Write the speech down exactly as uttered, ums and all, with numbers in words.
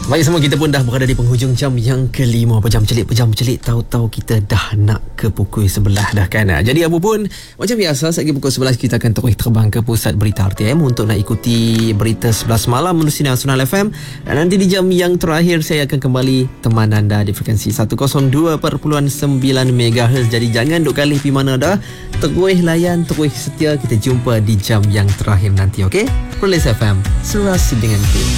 Baik, semua kita pun dah berada di penghujung jam yang kelima. Pejam celik, pejam celik. Tahu-tahu kita dah nak ke pukul sebelah dah kan. Jadi apa pun, macam biasa, saat pukul sebelas kita akan terus terbang ke pusat berita R T M untuk nak ikuti berita sebelas malam menerusi Nasional F M. Dan nanti di jam yang terakhir saya akan kembali teman anda di frekuensi seratus dua perpuluhan sembilan megahertz. Jadi jangan duk kali pergi mana dah. Terus layan, terus setia. Kita jumpa di jam yang terakhir nanti, okey? Perlis F M, serasi dengan ku.